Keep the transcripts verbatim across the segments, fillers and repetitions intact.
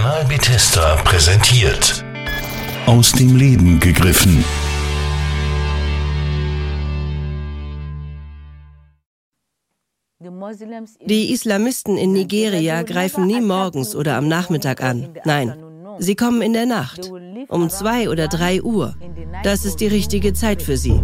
Kanal Bethesda präsentiert. Aus dem Leben gegriffen. Die Islamisten in Nigeria greifen nie morgens oder am Nachmittag an. Nein, sie kommen in der Nacht, um zwei oder drei Uhr. Das ist die richtige Zeit für sie.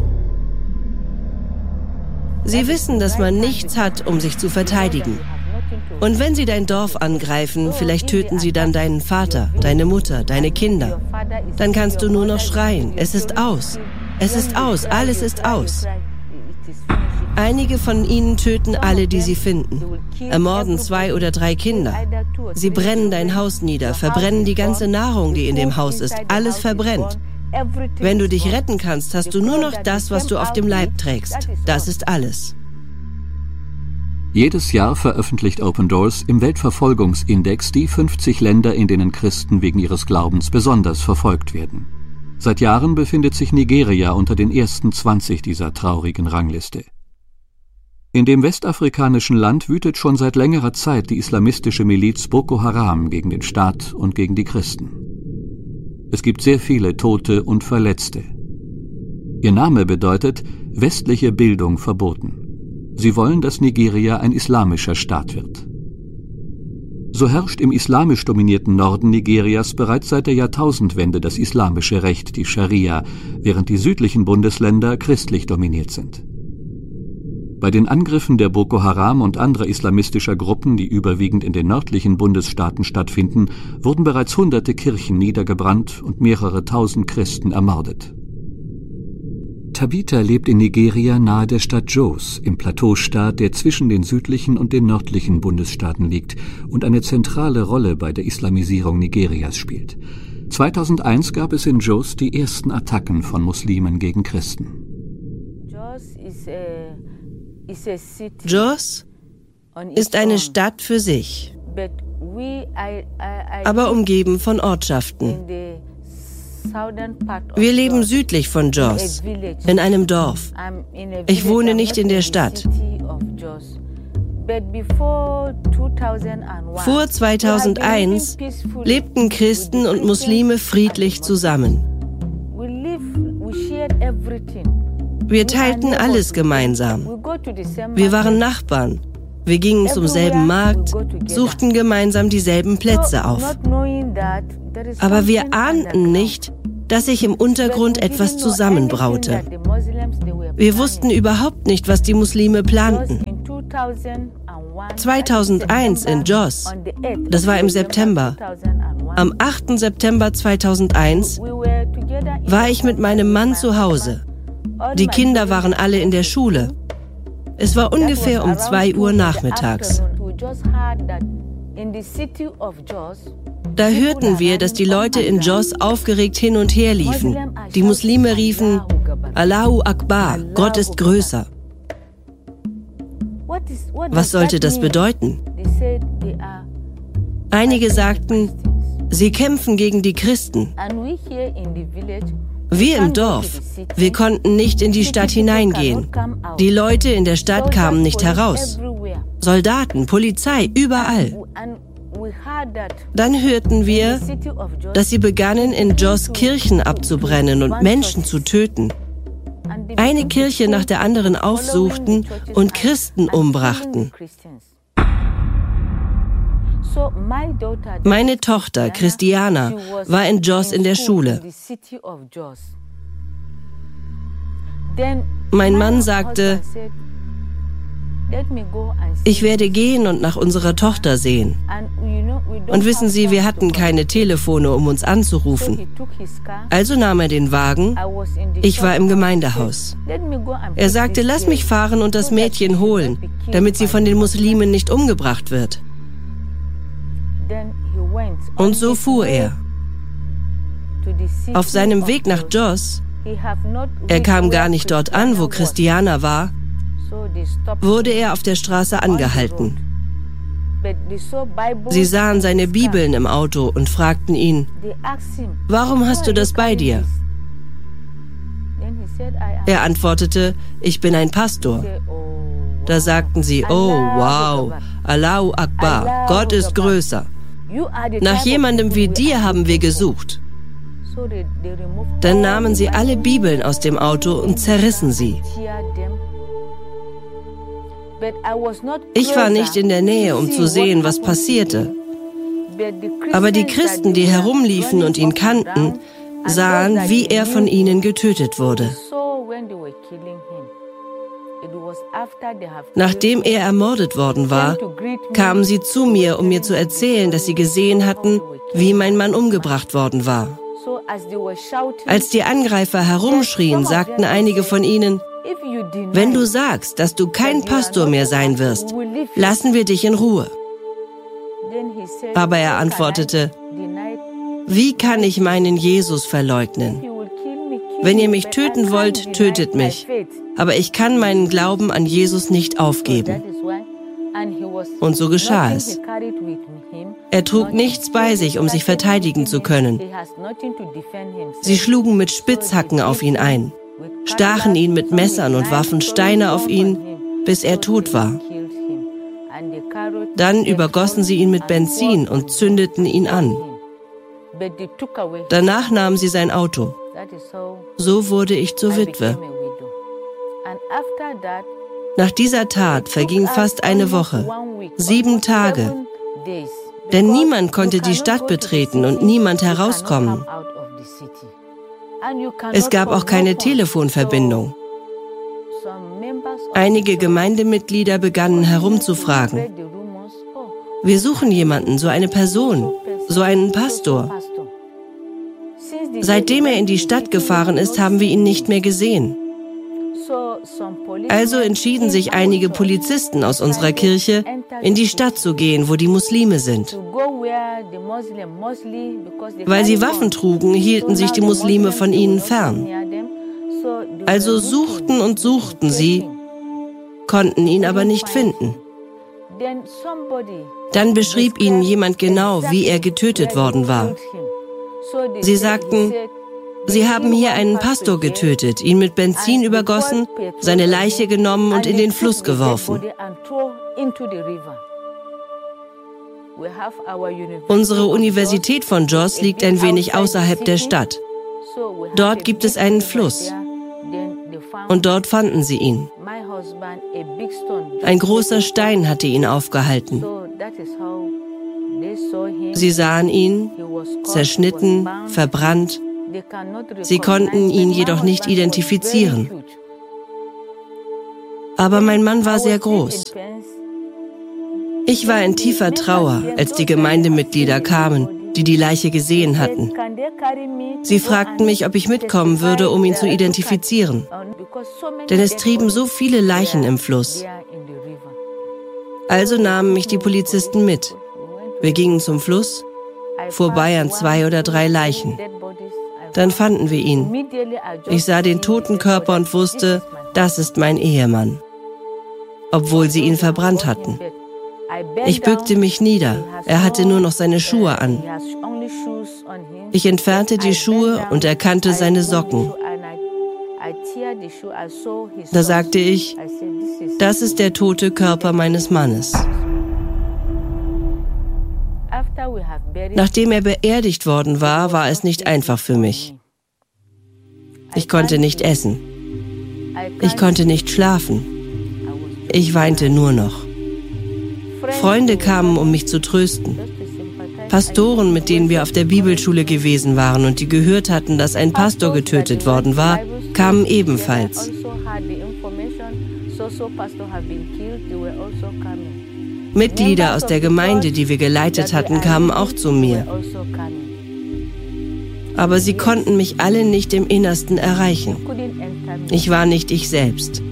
Sie wissen, dass man nichts hat, um sich zu verteidigen. Und wenn sie dein Dorf angreifen, vielleicht töten sie dann deinen Vater, deine Mutter, deine Kinder. Dann kannst du nur noch schreien, es ist aus. Es ist aus, alles ist aus. Einige von ihnen töten alle, die sie finden, ermorden zwei oder drei Kinder. Sie brennen dein Haus nieder, verbrennen die ganze Nahrung, die in dem Haus ist. Alles verbrennt. Wenn du dich retten kannst, hast du nur noch das, was du auf dem Leib trägst. Das ist alles. Jedes Jahr veröffentlicht Open Doors im Weltverfolgungsindex die fünfzig Länder, in denen Christen wegen ihres Glaubens besonders verfolgt werden. Seit Jahren befindet sich Nigeria unter den ersten zwanzig dieser traurigen Rangliste. In dem westafrikanischen Land wütet schon seit längerer Zeit die islamistische Miliz Boko Haram gegen den Staat und gegen die Christen. Es gibt sehr viele Tote und Verletzte. Ihr Name bedeutet westliche Bildung verboten. Sie wollen, dass Nigeria ein islamischer Staat wird. So herrscht im islamisch dominierten Norden Nigerias bereits seit der Jahrtausendwende das islamische Recht, die Scharia, während die südlichen Bundesländer christlich dominiert sind. Bei den Angriffen der Boko Haram und anderer islamistischer Gruppen, die überwiegend in den nördlichen Bundesstaaten stattfinden, wurden bereits hunderte Kirchen niedergebrannt und mehrere tausend Christen ermordet. Tabitha lebt in Nigeria nahe der Stadt Jos, im Plateaustaat, der zwischen den südlichen und den nördlichen Bundesstaaten liegt und eine zentrale Rolle bei der Islamisierung Nigerias spielt. zweitausendeins gab es in Jos die ersten Attacken von Muslimen gegen Christen. Jos ist eine Stadt für sich, aber umgeben von Ortschaften. Wir leben südlich von Jos, in einem Dorf. Ich wohne nicht in der Stadt. Vor zweitausendeins lebten Christen und Muslime friedlich zusammen. Wir teilten alles gemeinsam. Wir waren Nachbarn. Wir gingen zum selben Markt, suchten gemeinsam dieselben Plätze auf. Aber wir ahnten nicht, dass sich im Untergrund etwas zusammenbraute. Wir wussten überhaupt nicht, was die Muslime planten. zweitausendeins in Jos, das war im September. Am achten September zweitausendeins war ich mit meinem Mann zu Hause. Die Kinder waren alle in der Schule. Es war ungefähr um zwei Uhr nachmittags. Da hörten wir, dass die Leute in Jos aufgeregt hin und her liefen. Die Muslime riefen, Allahu Akbar, Gott ist größer. Was sollte das bedeuten? Einige sagten, sie kämpfen gegen die Christen. Wir im Dorf, wir konnten nicht in die Stadt hineingehen. Die Leute in der Stadt kamen nicht heraus. Soldaten, Polizei, überall. Dann hörten wir, dass sie begannen, in Jos Kirchen abzubrennen und Menschen zu töten. Eine Kirche nach der anderen aufsuchten und Christen umbrachten. Meine Tochter, Christiana, war in Jos in der Schule. Mein Mann sagte, ich werde gehen und nach unserer Tochter sehen. Und wissen Sie, wir hatten keine Telefone, um uns anzurufen. Also nahm er den Wagen. Ich war im Gemeindehaus. Er sagte, lass mich fahren und das Mädchen holen, damit sie von den Muslimen nicht umgebracht wird. Und so fuhr er. Auf seinem Weg nach Jos, er kam gar nicht dort an, wo Christiana war, wurde er auf der Straße angehalten. Sie sahen seine Bibeln im Auto und fragten ihn, warum hast du das bei dir? Er antwortete, ich bin ein Pastor. Da sagten sie, oh wow, Allahu Akbar, Gott ist größer. Nach jemandem wie dir haben wir gesucht. Dann nahmen sie alle Bibeln aus dem Auto und zerrissen sie. Ich war nicht in der Nähe, um zu sehen, was passierte. Aber die Christen, die herumliefen und ihn kannten, sahen, wie er von ihnen getötet wurde. Nachdem er ermordet worden war, kamen sie zu mir, um mir zu erzählen, dass sie gesehen hatten, wie mein Mann umgebracht worden war. Als die Angreifer herumschrien, sagten einige von ihnen, wenn du sagst, dass du kein Pastor mehr sein wirst, lassen wir dich in Ruhe. Aber er antwortete, wie kann ich meinen Jesus verleugnen? Wenn ihr mich töten wollt, tötet mich. Aber ich kann meinen Glauben an Jesus nicht aufgeben. Und so geschah es. Er trug nichts bei sich, um sich verteidigen zu können. Sie schlugen mit Spitzhacken auf ihn ein, stachen ihn mit Messern und warfen Steine auf ihn, bis er tot war. Dann übergossen sie ihn mit Benzin und zündeten ihn an. Danach nahmen sie sein Auto. So wurde ich zur Witwe. Nach dieser Tat verging fast eine Woche, sieben Tage. Denn niemand konnte die Stadt betreten und niemand herauskommen. Es gab auch keine Telefonverbindung. Einige Gemeindemitglieder begannen herumzufragen. Wir suchen jemanden, so eine Person, so einen Pastor. Seitdem er in die Stadt gefahren ist, haben wir ihn nicht mehr gesehen. Also entschieden sich einige Polizisten aus unserer Kirche, in die Stadt zu gehen, wo die Muslime sind. Weil sie Waffen trugen, hielten sich die Muslime von ihnen fern. Also suchten und suchten sie, konnten ihn aber nicht finden. Dann beschrieb ihnen jemand genau, wie er getötet worden war. Sie sagten, sie haben hier einen Pastor getötet, ihn mit Benzin übergossen, seine Leiche genommen und in den Fluss geworfen. Unsere Universität von Jos liegt ein wenig außerhalb der Stadt. Dort gibt es einen Fluss. Und dort fanden sie ihn. Ein großer Stein hatte ihn aufgehalten. Sie sahen ihn, zerschnitten, verbrannt. Sie konnten ihn jedoch nicht identifizieren. Aber mein Mann war sehr groß. Ich war in tiefer Trauer, als die Gemeindemitglieder kamen, die die Leiche gesehen hatten. Sie fragten mich, ob ich mitkommen würde, um ihn zu identifizieren. Denn es trieben so viele Leichen im Fluss. Also nahmen mich die Polizisten mit. Wir gingen zum Fluss, vorbei an zwei oder drei Leichen. Dann fanden wir ihn. Ich sah den toten Körper und wusste, das ist mein Ehemann. Obwohl sie ihn verbrannt hatten. Ich bückte mich nieder. Er hatte nur noch seine Schuhe an. Ich entfernte die Schuhe und erkannte seine Socken. Da sagte ich, das ist der tote Körper meines Mannes. Nachdem er beerdigt worden war, war es nicht einfach für mich. Ich konnte nicht essen. Ich konnte nicht schlafen. Ich weinte nur noch. Freunde kamen, um mich zu trösten. Pastoren, mit denen wir auf der Bibelschule gewesen waren und die gehört hatten, dass ein Pastor getötet worden war, kamen ebenfalls. Mitglieder aus der Gemeinde, die wir geleitet hatten, kamen auch zu mir. Aber sie konnten mich alle nicht im Innersten erreichen. Ich war nicht ich selbst.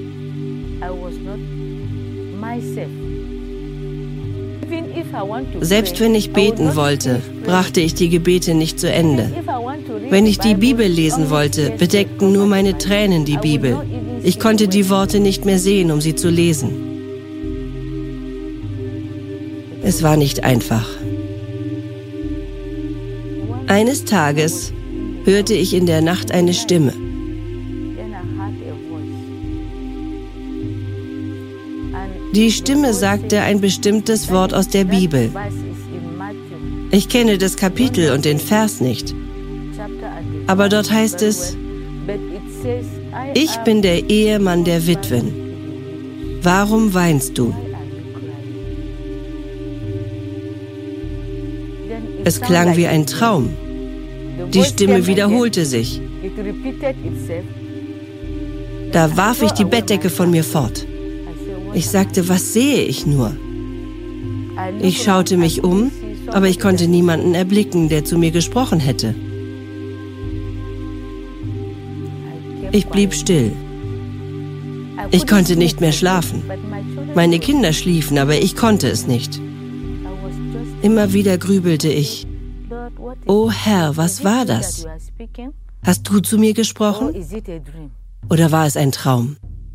Selbst wenn ich beten wollte, brachte ich die Gebete nicht zu Ende. Wenn ich die Bibel lesen wollte, bedeckten nur meine Tränen die Bibel. Ich konnte die Worte nicht mehr sehen, um sie zu lesen. Es war nicht einfach. Eines Tages hörte ich in der Nacht eine Stimme. Die Stimme sagte ein bestimmtes Wort aus der Bibel. Ich kenne das Kapitel und den Vers nicht. Aber dort heißt es, ich bin der Ehemann der Witwen. Warum weinst du? Es klang wie ein Traum. Die Stimme wiederholte sich. Da warf ich die Bettdecke von mir fort. Ich sagte, was sehe ich nur? Ich schaute mich um, aber ich konnte niemanden erblicken, der zu mir gesprochen hätte. Ich blieb still. Ich konnte nicht mehr schlafen. Meine Kinder schliefen, aber ich konnte es nicht. Immer wieder grübelte ich. O Herr, was war das? Hast du zu mir gesprochen? Oder war es ein Traum?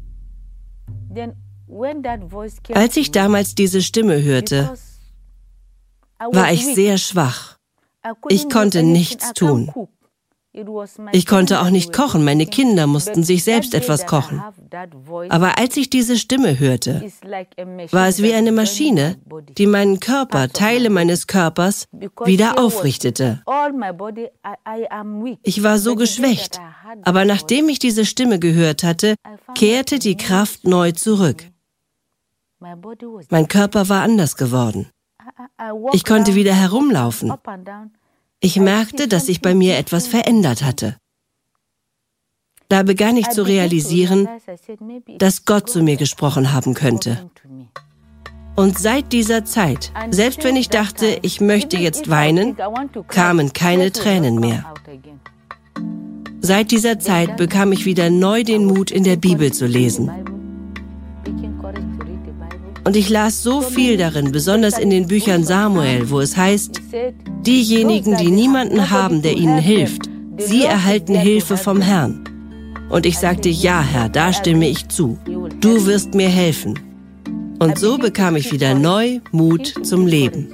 Als ich damals diese Stimme hörte, war ich sehr schwach. Ich konnte nichts tun. Ich konnte auch nicht kochen, meine Kinder mussten sich selbst etwas kochen. Aber als ich diese Stimme hörte, war es wie eine Maschine, die meinen Körper, Teile meines Körpers, wieder aufrichtete. Ich war so geschwächt, aber nachdem ich diese Stimme gehört hatte, kehrte die Kraft neu zurück. Mein Körper war anders geworden. Ich konnte wieder herumlaufen. Ich merkte, dass sich bei mir etwas verändert hatte. Da begann ich zu realisieren, dass Gott zu mir gesprochen haben könnte. Und seit dieser Zeit, selbst wenn ich dachte, ich möchte jetzt weinen, kamen keine Tränen mehr. Seit dieser Zeit bekam ich wieder neu den Mut, in der Bibel zu lesen. Und ich las so viel darin, besonders in den Büchern Samuel, wo es heißt, diejenigen, die niemanden haben, der ihnen hilft, sie erhalten Hilfe vom Herrn. Und ich sagte, ja, Herr, da stimme ich zu. Du wirst mir helfen. Und so bekam ich wieder neu Mut zum Leben.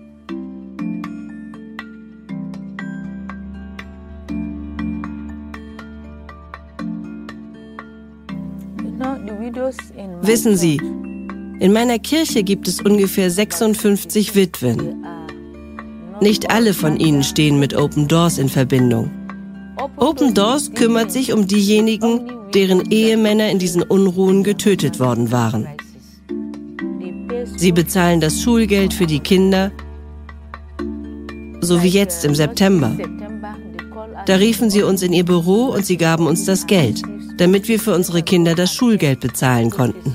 Wissen Sie, in meiner Kirche gibt es ungefähr sechsundfünfzig Witwen. Nicht alle von ihnen stehen mit Open Doors in Verbindung. Open Doors kümmert sich um diejenigen, deren Ehemänner in diesen Unruhen getötet worden waren. Sie bezahlen das Schulgeld für die Kinder, so wie jetzt im September. Da riefen sie uns in ihr Büro und sie gaben uns das Geld, damit wir für unsere Kinder das Schulgeld bezahlen konnten.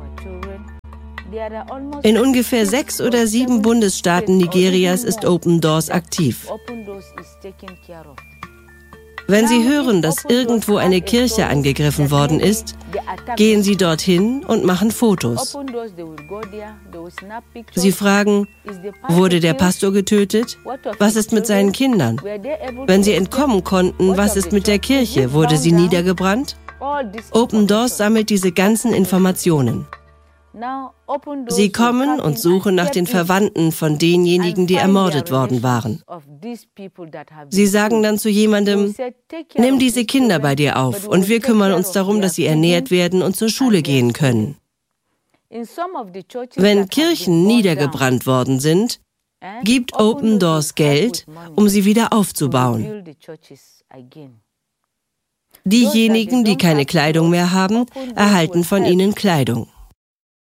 In ungefähr sechs oder sieben Bundesstaaten Nigerias ist Open Doors aktiv. Wenn Sie hören, dass irgendwo eine Kirche angegriffen worden ist, gehen Sie dorthin und machen Fotos. Sie fragen, wurde der Pastor getötet? Was ist mit seinen Kindern? Wenn sie entkommen konnten, was ist mit der Kirche? Wurde sie niedergebrannt? Open Doors sammelt diese ganzen Informationen. Sie kommen und suchen nach den Verwandten von denjenigen, die ermordet worden waren. Sie sagen dann zu jemandem, nimm diese Kinder bei dir auf und wir kümmern uns darum, dass sie ernährt werden und zur Schule gehen können. Wenn Kirchen niedergebrannt worden sind, gibt Open Doors Geld, um sie wieder aufzubauen. Diejenigen, die keine Kleidung mehr haben, erhalten von ihnen Kleidung.